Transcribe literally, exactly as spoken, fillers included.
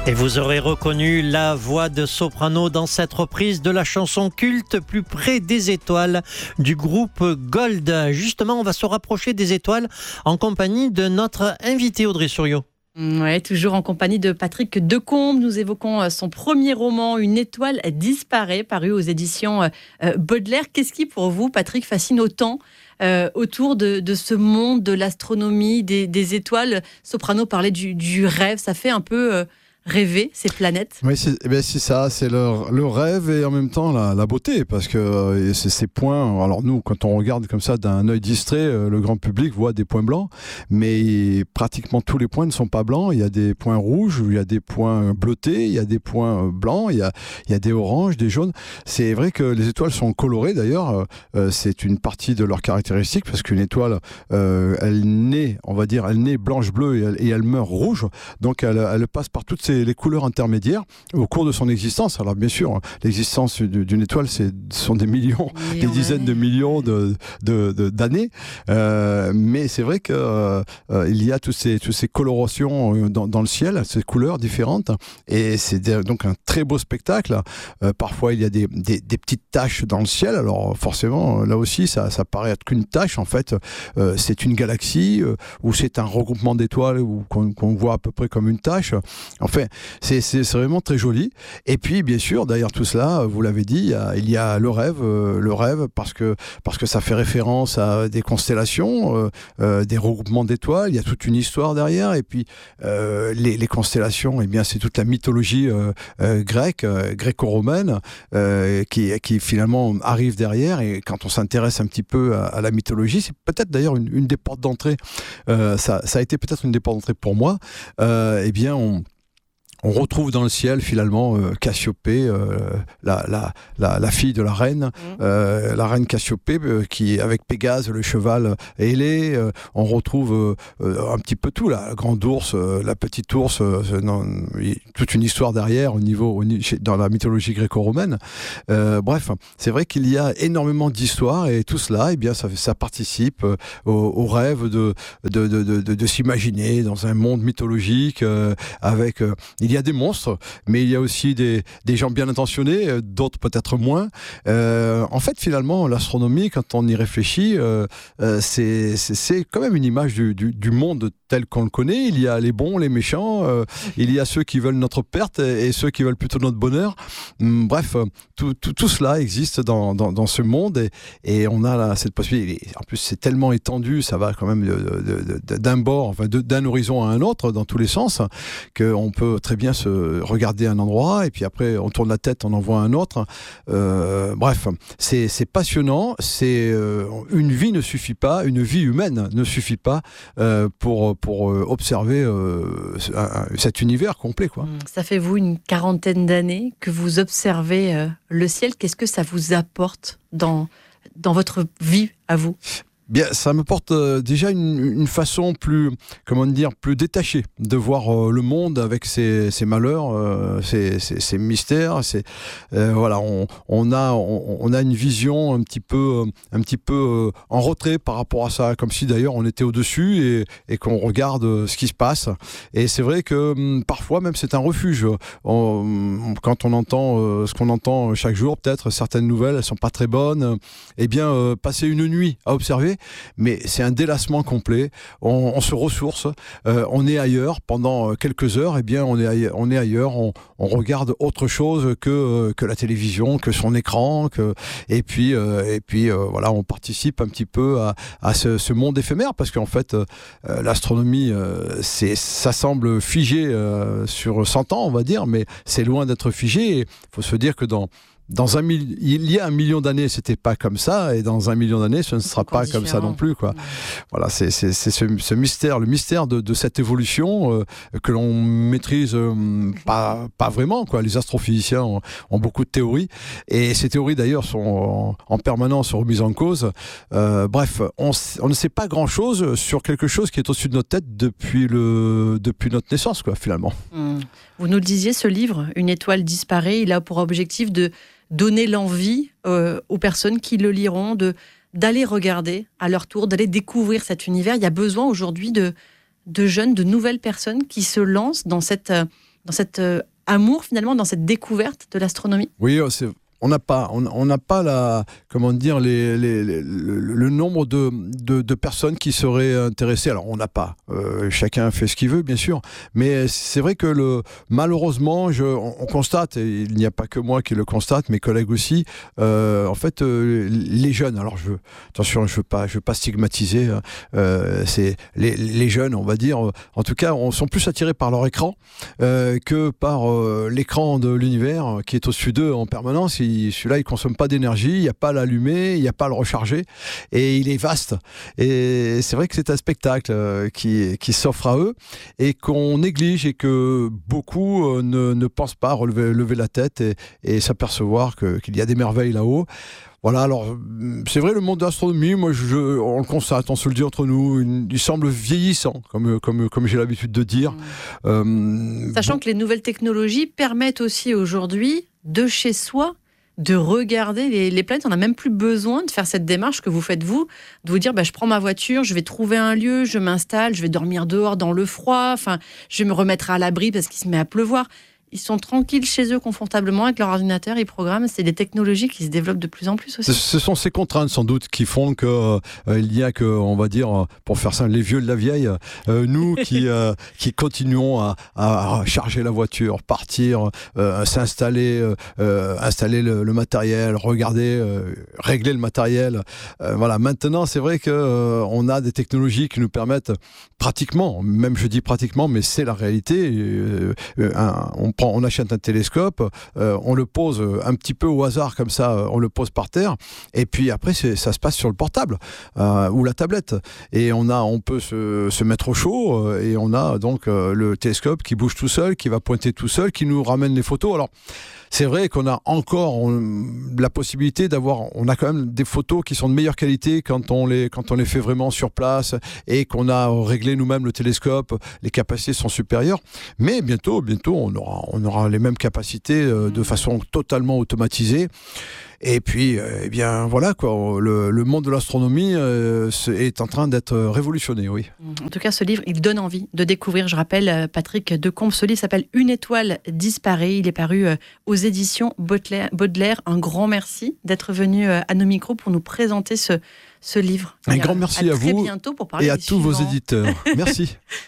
Et vous aurez reconnu la voix de soprano dans cette reprise de la chanson culte Plus près des étoiles du groupe Gold. Justement, on va se rapprocher des étoiles en compagnie de notre invité Audrey Souriau. Ouais, toujours en compagnie de Patrick Decombe. Nous évoquons son premier roman, Une étoile disparaît, paru aux éditions Baudelaire. Qu'est-ce qui, pour vous, Patrick, fascine autant euh, autour de, de ce monde de l'astronomie, des, des étoiles? Soprano parlait du, du rêve, ça fait un peu... Euh, rêver ces planètes. Oui, c'est, eh bien, c'est ça, c'est le, le rêve et en même temps la, la beauté, parce que euh, c'est ces points. Alors nous, quand on regarde comme ça d'un œil distrait, euh, le grand public voit des points blancs, mais pratiquement tous les points ne sont pas blancs. Il y a des points rouges, il y a des points bleutés, il y a des points blancs, il y a, il y a des oranges, des jaunes. C'est vrai que les étoiles sont colorées d'ailleurs. Euh, c'est une partie de leurs caractéristiques, parce qu'une étoile, euh, elle naît, on va dire, elle naît blanche bleue et elle, et elle meurt rouge. Donc elle, elle passe par toutes ces les couleurs intermédiaires au cours de son existence. Alors bien sûr, l'existence d'une étoile, c'est, ce sont des millions, des dizaines de millions de, de, de, d'années. Euh, mais c'est vrai qu'il euh, il y a toutes ces, toutes ces colorations dans, dans le ciel, ces couleurs différentes. Et c'est donc un très beau spectacle. Euh, parfois, il y a des, des, des petites taches dans le ciel. Alors forcément, là aussi, ça, ça paraît être qu'une tache. En fait, euh, c'est une galaxie euh, ou c'est un regroupement d'étoiles ou qu'on, qu'on voit à peu près comme une tache. Enfin, C'est, c'est, c'est vraiment très joli. Et puis, bien sûr, derrière tout cela, vous l'avez dit, il y a, il y a le rêve, euh, le rêve parce que, parce que ça fait référence à des constellations, euh, euh, des regroupements d'étoiles. Il y a toute une histoire derrière. Et puis, euh, les, les constellations, eh bien, c'est toute la mythologie euh, euh, grecque, euh, gréco-romaine, euh, qui, qui finalement arrive derrière. Et quand on s'intéresse un petit peu à, à la mythologie, c'est peut-être d'ailleurs une, une des portes d'entrée. Euh, ça, ça a été peut-être une des portes d'entrée pour moi. Euh, eh bien, on On retrouve dans le ciel finalement euh, Cassiopée, euh, la, la, la, la fille de la reine, euh, la reine Cassiopée, euh, qui avec Pégase, le cheval ailé. Euh, on retrouve euh, un petit peu tout, la grande ours, euh, la petite ours, euh, non, toute une histoire derrière au niveau, au, dans la mythologie gréco-romaine. Euh, bref, c'est vrai qu'il y a énormément d'histoires et tout cela, eh bien, ça, ça participe euh, au, au rêve de, de, de, de, de, de s'imaginer dans un monde mythologique euh, avec... Euh, Il y a des monstres, mais il y a aussi des, des gens bien intentionnés, d'autres peut-être moins. Euh, en fait, finalement, l'astronomie, quand on y réfléchit, euh, euh, c'est, c'est, c'est quand même une image du, du, du monde tel qu'on le connaît. Il y a les bons, les méchants, euh, il y a ceux qui veulent notre perte et, et ceux qui veulent plutôt notre bonheur. Hum, bref, tout, tout, tout cela existe dans, dans, dans ce monde et, et on a là, cette possibilité. En plus, c'est tellement étendu, ça va quand même de, de, de, d'un bord, enfin de, d'un horizon à un autre, dans tous les sens, qu'on peut très bien se regarder un endroit et puis après on tourne la tête, on en voit un autre. Euh, bref, c'est, c'est passionnant. C'est euh, une vie ne suffit pas, une vie humaine ne suffit pas euh, pour pour euh, observer euh, un, cet univers complet, quoi. Ça fait vous une quarantaine d'années que vous observez euh, le ciel. Qu'est-ce que ça vous apporte dans dans votre vie à vous? Bien, ça me porte euh, déjà une, une façon plus, comment dire, plus détachée de voir euh, le monde avec ses, ses malheurs, euh, ses, ses, ses mystères. Ses, euh, voilà, on, on a, on, on a une vision un petit peu, un petit peu euh, en retrait par rapport à ça, comme si d'ailleurs on était au-dessus et, et qu'on regarde euh, ce qui se passe. Et c'est vrai que hum, parfois même c'est un refuge. On, quand on entend euh, ce qu'on entend chaque jour, peut-être certaines nouvelles, elles sont pas très bonnes. Eh bien, euh, passer une nuit à observer. Mais c'est un délassement complet, on, on se ressource, euh, on est ailleurs pendant quelques heures, et eh bien on est ailleurs, on, est ailleurs on, on regarde autre chose que, euh, que la télévision, que son écran, que, et puis, euh, et puis euh, voilà, on participe un petit peu à, à ce, ce monde éphémère, parce qu'en fait euh, l'astronomie, euh, c'est, ça semble figé euh, sur cent ans, on va dire, mais c'est loin d'être figé. Il faut se dire que dans Dans un mille, il y a un million d'années, c'était pas comme ça, et dans un million d'années, ce ne sera pas différent. Comme ça non plus, quoi. Mmh. Voilà, c'est, c'est, c'est ce, ce mystère, le mystère de, de cette évolution euh, que l'on maîtrise euh, pas, pas vraiment, quoi. Les astrophysiciens ont, ont beaucoup de théories, et ces théories d'ailleurs sont en, en permanence remises en cause. Euh, bref, on, on ne sait pas grand-chose sur quelque chose qui est au-dessus de notre tête depuis le, depuis notre naissance, quoi, finalement. Mmh. Vous nous le disiez, ce livre, Une étoile disparaît, il a pour objectif de donner l'envie euh, aux personnes qui le liront de, d'aller regarder à leur tour, d'aller découvrir cet univers. Il y a besoin aujourd'hui de, de jeunes, de nouvelles personnes qui se lancent dans cette, dans cet euh, amour, finalement, dans cette découverte de l'astronomie? Oui, c'est... On n'a pas, on n'a pas la, comment dire, les, les, les, le, le nombre de, de, de personnes qui seraient intéressées. Alors, on n'a pas. Euh, chacun fait ce qu'il veut, bien sûr. Mais c'est vrai que le, malheureusement, je, on, on constate, et il n'y a pas que moi qui le constate, mes collègues aussi, euh, en fait, euh, les jeunes, alors je veux, attention, je ne veux pas, je veux pas stigmatiser, hein, euh, c'est les, les jeunes, on va dire, en tout cas, on sont plus attirés par leur écran euh, que par euh, l'écran de l'univers qui est au-dessus d'eux en permanence. Celui-là, il ne consomme pas d'énergie, il n'y a pas à l'allumer, il n'y a pas à le recharger, et il est vaste. Et c'est vrai que c'est un spectacle qui, qui s'offre à eux, et qu'on néglige, et que beaucoup ne, ne pensent pas relever, lever la tête et, et s'apercevoir que, qu'il y a des merveilles là-haut. Voilà, alors, c'est vrai, le monde de l'astronomie, moi, je, on le constate, on se le dit entre nous, il, il semble vieillissant, comme, comme, comme j'ai l'habitude de dire. Mmh. Euh, Sachant bon. que les nouvelles technologies permettent aussi aujourd'hui, de chez soi, de regarder les, les planètes. On n'a même plus besoin de faire cette démarche que vous faites vous, de vous dire bah, je prends ma voiture, je vais trouver un lieu, je m'installe, je vais dormir dehors dans le froid, enfin, je vais me remettre à l'abri parce qu'il se met à pleuvoir. Ils sont tranquilles chez eux, confortablement, avec leur ordinateur, ils programment. C'est des technologies qui se développent de plus en plus aussi. Ce sont ces contraintes, sans doute, qui font qu'il euh, n'y a que, on va dire, pour faire ça, les vieux de la vieille, euh, nous qui, euh, qui continuons à, à charger la voiture, partir, euh, s'installer, euh, installer le, le matériel, regarder, euh, régler le matériel. Euh, voilà. Maintenant, c'est vrai qu'on euh, a des technologies qui nous permettent pratiquement, même je dis pratiquement, mais c'est la réalité, euh, un, on on achète un télescope, euh, on le pose un petit peu au hasard comme ça, on le pose par terre, et puis après c'est, ça se passe sur le portable euh, ou la tablette, et on a, on peut se, se mettre au chaud, euh, et on a donc euh, le télescope qui bouge tout seul, qui va pointer tout seul, qui nous ramène les photos. Alors c'est vrai qu'on a encore on, la possibilité d'avoir, on a quand même des photos qui sont de meilleure qualité quand on les, quand on les fait vraiment sur place, et qu'on a réglé nous-mêmes le télescope, les capacités sont supérieures, mais bientôt, bientôt on aura, on aura les mêmes capacités euh, de façon totalement automatisée. Et puis, euh, eh bien, voilà, quoi, le, le monde de l'astronomie euh, est en train d'être révolutionné, oui. En tout cas, ce livre, il donne envie de découvrir. Je rappelle, Patrick Decombe, ce livre s'appelle « Une étoile disparaît ». Il est paru euh, aux éditions Baudelaire. Baudelaire. Un grand merci d'être venu euh, à nos micros pour nous présenter ce, ce livre. Un grand merci à, à vous bientôt pour parler et à tous suivants. vos éditeurs. Merci.